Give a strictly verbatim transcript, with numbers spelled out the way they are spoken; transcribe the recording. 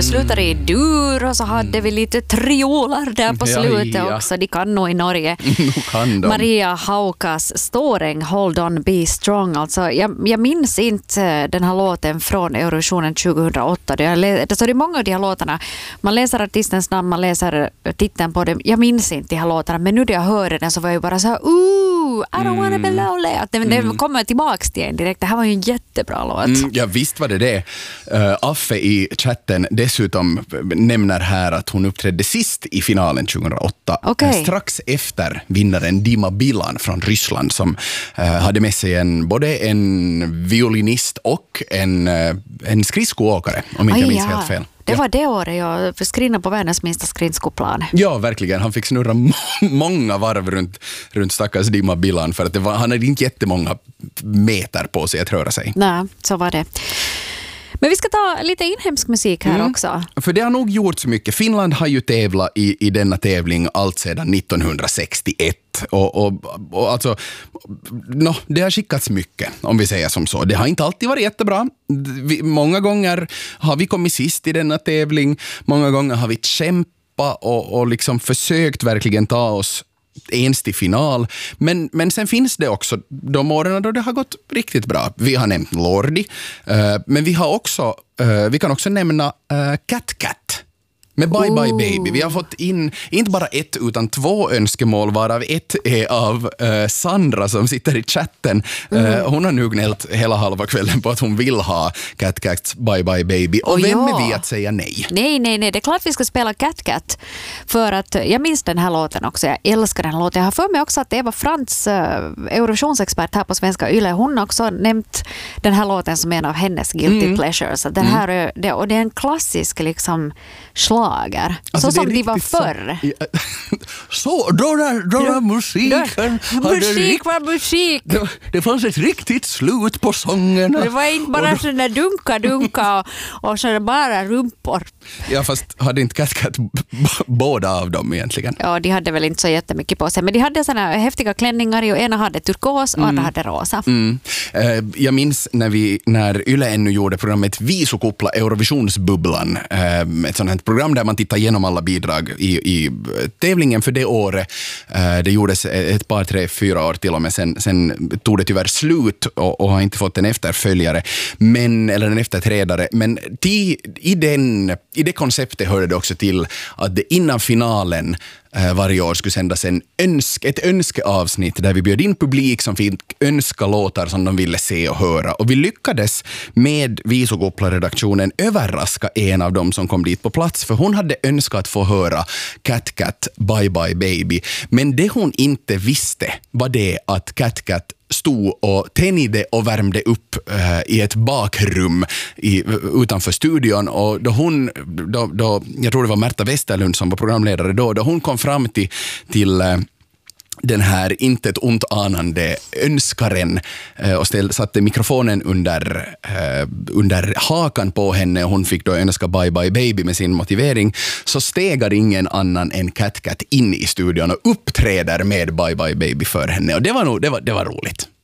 slutar i dur och så hade vi lite trioler där på slutet ja, ja. också. De kan nog i Norge. kan de. Maria Haukas Ståring, Hold on, be strong. Alltså, jag, jag minns inte den här låten från Eurovisionen tjugohundraåtta. Det, jag, det står i många av de här låtarna. Man läser artistens namn, man läser titeln på dem. Jag minns inte de här låtarna, men nu när jag hörde den så var jag bara så här, ooh, I don't mm. wanna be lonely. Att den, mm. den kommer tillbaka till en direkt. Det här var ju en jättebra låt. Mm, ja, visst var det det. Uh, Affe i chatten dessutom nämner här att hon uppträdde sist i finalen tjugohundraåtta. Okay. Strax efter vinnaren Dima Bilan från Ryssland som uh, hade med sig en, både en violinist och en, uh, en skridskoåkare, om inte Aj, jag minns ja. helt fel. Det ja. var det året jag skrinade på världens minsta skridskoplan. Ja, verkligen. Han fick snurra må- många varv runt, runt stackars Dima Bilan för att det var, han hade inte jättemånga meter på sig att röra sig. Nej, så var det. Men vi ska ta lite inhemsk musik här mm. också. För det har nog gjort så mycket. Finland har ju tävlat i, i denna tävling allt sedan nittonhundrasextioett. Och, och, och alltså, no, det har skickats mycket, om vi säger som så. Det har inte alltid varit jättebra. Vi, många gånger har vi kommit sist i denna tävling. Många gånger har vi kämpat och, och liksom försökt verkligen ta oss ens till final. Men, men sen finns det också de åren då det har gått riktigt bra. Vi har nämnt Lordi, uh, men vi har också, uh, vi kan också nämna uh, Cat Cat. Med Bye Bye Baby. Vi har fått in inte bara ett utan två önskemål, varav ett är av uh, Sandra som sitter i chatten. Uh, mm. Hon har nu gnällt hela halva kvällen på att hon vill ha Cat Cats Bye Bye Baby. Och oh, vem ja. är vi att säga nej? Nej, nej, nej. Det är klart vi ska spela Cat Cat. För att jag minns den här låten också. Jag älskar den här låten. Jag har för mig också att Eva Frans, uh, Eurovisionsexpert här på Svenska Yle, hon har också nämnt den här låten som en av hennes guilty mm. pleasures. Den här, mm. det, och det är en klassisk liksom slag. Alltså, så som de var förr. Så, ja, så då där, då där musiken. Musik var musik. Det, det fanns ett riktigt slut på sången. Det var inte bara sådana där dunka, dunka och, och så bara rumpor. Ja, fast hade inte Cat Cat b- båda av dem egentligen? Ja, de hade väl inte så jättemycket på sig. Men de hade sådana häftiga klänningar och ena hade turkos och mm. andra hade rosa. Mm. Uh, jag minns när, vi, när Yle ännu gjorde programmet Visukuppla Eurovisionsbubblan. Uh, ett sådant här program där man tittar igenom alla bidrag i, i tävlingen för det året. Uh, det gjordes ett par, tre, fyra år till och med. Sen, sen tog det tyvärr slut och, och har inte fått en efterföljare. Men, eller en efterträdare. Men till, i den... I det konceptet hörde det också till att det innan finalen eh, varje år skulle sändas en önsk, ett önskeavsnitt där vi bjöd in publik som fick önska låtar som de ville se och höra. Och vi lyckades med Visukuppla-redaktionen överraska en av dem som kom dit på plats, för hon hade önskat få höra Cat Cat Bye Bye Baby. Men det hon inte visste var det att Cat Cat stod och tände och värmde upp uh, i ett bakrum i, utanför studion, och då hon då, då, jag tror det var Märta Westerlund som var programledare då, då hon kom fram till, till uh, den här inte ett ont anande önskaren uh, och ställ, satte mikrofonen under, uh, under hakan på henne, och hon fick då önska Bye Bye Baby med sin motivering, så stegar ingen annan än Cat Cat in i studion och uppträder med Bye Bye Baby för henne, och det var nog, det var, det var roligt.